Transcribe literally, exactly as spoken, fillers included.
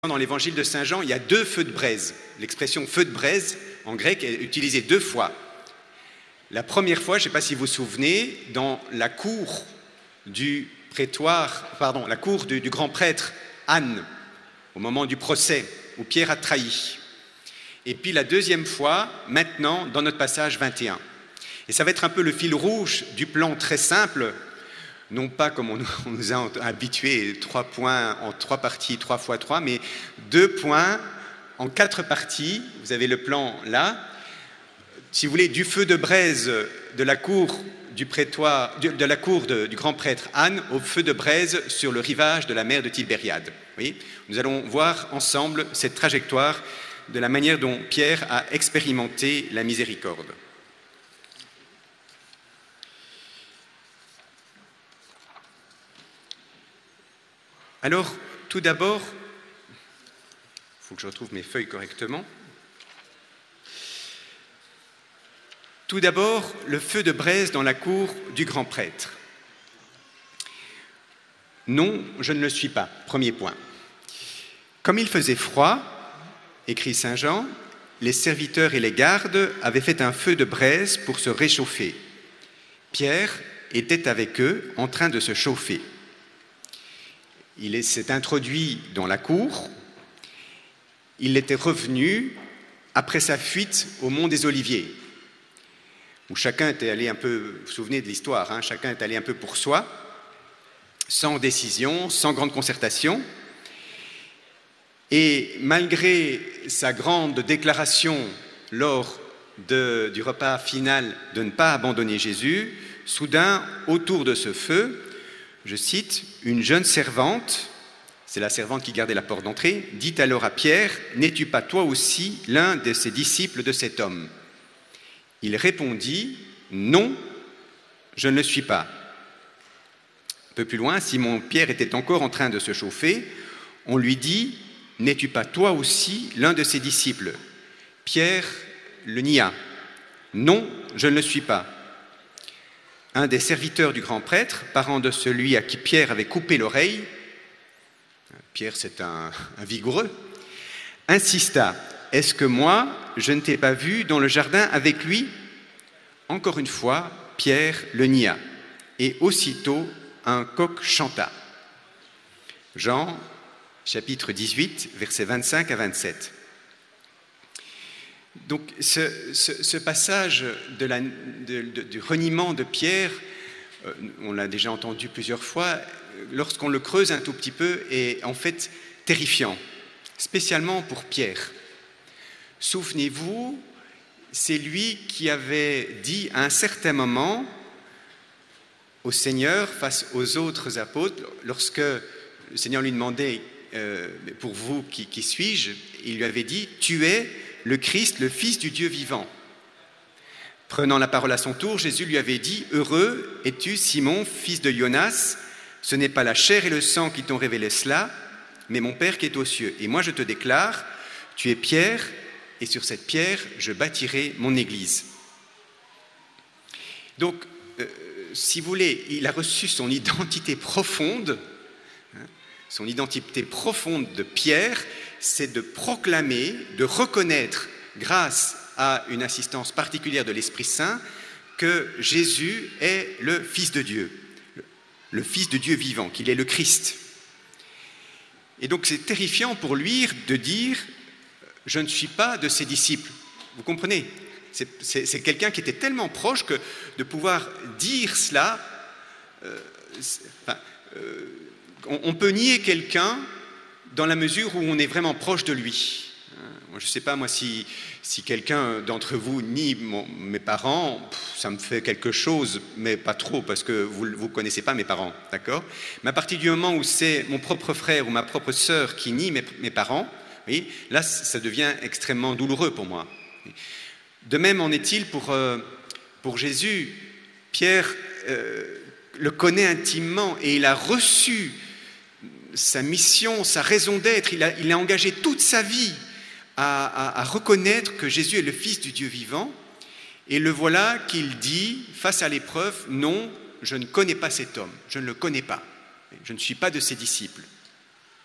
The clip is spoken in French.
Dans l'évangile de Saint Jean, il y a deux feux de braise. L'expression feu de braise, en grec, est utilisée deux fois. La première fois, je ne sais pas si vous vous souvenez, dans la cour du prétoire, pardon, la cour du, du grand prêtre Anne, au moment du procès, où Pierre a trahi. Et puis la deuxième fois, maintenant, dans notre passage vingt et un. Et ça va être un peu le fil rouge du plan très simple, non pas comme on nous a habitués, trois points en trois parties, trois fois trois, mais deux points en quatre parties. Vous avez le plan là. Si vous voulez, du feu de braise de la cour du prétoire, de la cour de, du grand prêtre Anne au feu de braise sur le rivage de la mer de Tibériade. Oui, nous allons voir ensemble cette trajectoire de la manière dont Pierre a expérimenté la miséricorde. Alors, tout d'abord, il faut que je retrouve mes feuilles correctement. Tout d'abord, le feu de braise dans la cour du grand prêtre. Non, je ne le suis pas, premier point. Comme il faisait froid, écrit Saint Jean, les serviteurs et les gardes avaient fait un feu de braise pour se réchauffer. Pierre était avec eux en train de se chauffer. Il s'est introduit dans la cour. Il était revenu après sa fuite au mont des Oliviers, où chacun était allé un peu, vous vous souvenez de l'histoire, hein, chacun est allé un peu pour soi, sans décision, sans grande concertation. Et malgré sa grande déclaration lors de, du repas final de ne pas abandonner Jésus, soudain, autour de ce feu, je cite, « Une jeune servante, c'est la servante qui gardait la porte d'entrée, dit alors à Pierre, « N'es-tu pas toi aussi l'un de ces disciples de cet homme ?» Il répondit, « Non, je ne le suis pas. » Un peu plus loin, Simon-Pierre était encore en train de se chauffer. On lui dit, « N'es-tu pas toi aussi l'un de ses disciples ?» Pierre le nia. « Non, je ne le suis pas. » Un des serviteurs du grand prêtre, parent de celui à qui Pierre avait coupé l'oreille, Pierre c'est un, un vigoureux, insista. « Est-ce que moi, je ne t'ai pas vu dans le jardin avec lui ?» Encore une fois, Pierre le nia. Et aussitôt, un coq chanta. Jean, chapitre dix-huit, versets vingt-cinq à vingt-sept. Donc ce, ce, ce passage de la, de, de, du reniement de Pierre, euh, on l'a déjà entendu plusieurs fois, lorsqu'on le creuse un tout petit peu, est en fait terrifiant, spécialement pour Pierre. Souvenez-vous, c'est lui qui avait dit à un certain moment au Seigneur face aux autres apôtres, lorsque le Seigneur lui demandait euh, « Pour vous, qui, qui suis-je ?» Il lui avait dit « Tu es le Christ, le Fils du Dieu vivant. » Prenant la parole à son tour, Jésus lui avait dit « Heureux es-tu, Simon, fils de Jonas, ce n'est pas la chair et le sang qui t'ont révélé cela, mais mon Père qui est aux cieux. Et moi je te déclare, tu es Pierre, et sur cette pierre, je bâtirai mon Église. » Donc, euh, si vous voulez, il a reçu son identité profonde, hein, son identité profonde de Pierre, c'est de proclamer, de reconnaître, grâce à une assistance particulière de l'Esprit Saint, que Jésus est le Fils de Dieu, le Fils de Dieu vivant, qu'il est le Christ. Et donc c'est terrifiant pour lui de dire « je ne suis pas de ses disciples ». Vous comprenez ? C'est, c'est, c'est quelqu'un qui était tellement proche que de pouvoir dire cela, euh, enfin, euh, on, on peut nier quelqu'un dans la mesure où on est vraiment proche de lui. Je ne sais pas, moi, si, si quelqu'un d'entre vous nie mon, mes parents, ça me fait quelque chose, mais pas trop, parce que vous ne connaissez pas mes parents, d'accord ? Mais à partir du moment où c'est mon propre frère ou ma propre sœur qui nie mes, mes parents, oui, là, ça devient extrêmement douloureux pour moi. De même en est-il pour, euh, pour Jésus. Pierre euh, le connaît intimement et il a reçu sa mission, sa raison d'être. Il a, il a engagé toute sa vie à, à, à reconnaître que Jésus est le Fils du Dieu vivant. Et le voilà qu'il dit, face à l'épreuve, « Non, je ne connais pas cet homme, je ne le connais pas, je ne suis pas de ses disciples. »